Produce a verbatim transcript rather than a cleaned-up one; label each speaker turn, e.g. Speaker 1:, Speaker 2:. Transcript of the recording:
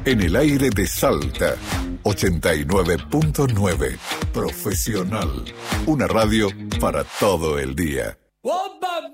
Speaker 1: En el aire de Salta, ochenta y nueve punto nueve. Profesional. Una radio para todo el día.
Speaker 2: ¡Opa!